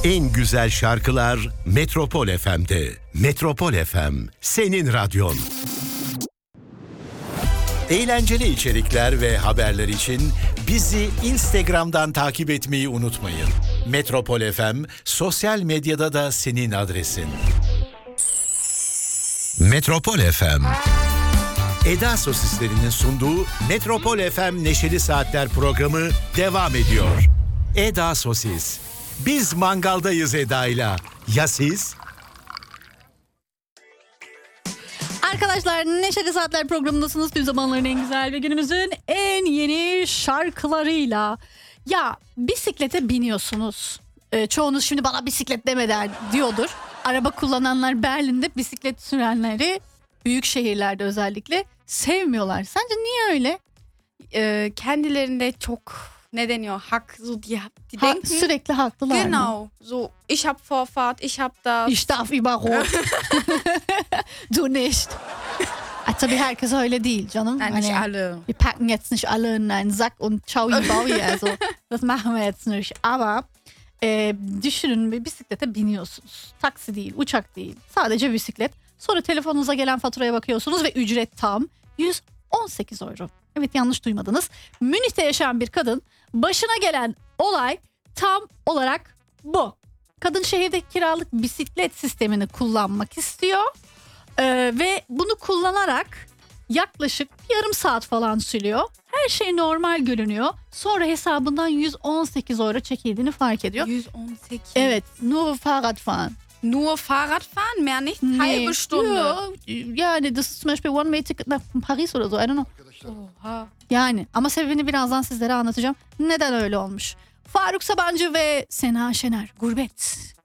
En güzel şarkılar Metropol FM'de. Metropol FM, senin radyon. Eğlenceli içerikler ve haberler için bizi Instagram'dan takip etmeyi unutmayın. Metropol FM, sosyal medyada da senin adresin. Metropol FM. Eda Sosislerinin sunduğu Metropol FM Neşeli Saatler programı devam ediyor. Eda Sosis. Biz mangaldayız Eda'yla. Ya siz? Arkadaşlar, Neşeli Saatler programındasınız. Tüm zamanların en güzel ve günümüzün en yeni şarkılarıyla. Ya bisiklete biniyorsunuz. Çoğunuz şimdi bana bisiklet demeden diyordur. Araba kullananlar, Berlin'de bisiklet sürenleri, büyük şehirlerde özellikle sevmiyorlar. Sence niye öyle? Kendilerinde çok ne deniyor? Die denken, sürekli haklılar. Genau. So, ich hab Vorfahrt, ich hab das. Ich darf über Rot. Du nicht. Tabii herkes öyle değil canım. Nein, nicht alle. Wir packen jetzt nicht alle in einen Sack und ciao baui. Also das machen wir jetzt nicht. Ama düşünün, bir bisiklete biniyorsunuz. Taksi değil, uçak değil. Sadece bisiklet. Sonra telefonunuza gelen faturaya bakıyorsunuz ve ücret tam 118 euro. Evet, yanlış duymadınız. Münih'te yaşayan bir kadın, başına gelen olay tam olarak bu. Kadın şehirde kiralık bisiklet sistemini kullanmak istiyor. Ve bunu kullanarak yaklaşık yarım saat falan sürüyor. Her şey normal görünüyor. Sonra hesabından 118 euro çekildiğini fark ediyor. 118. Evet, nur Fahrradfahren. Nur Fahrradfahren, mehr nicht? Halbe Stunde. Yani das ist zum Beispiel one way ticket nach Paris oder so, I don't know. Oha. Yani ama sebebini birazdan sizlere anlatacağım. Neden öyle olmuş? Faruk Sabancı ve Sena Şener, Gurbet.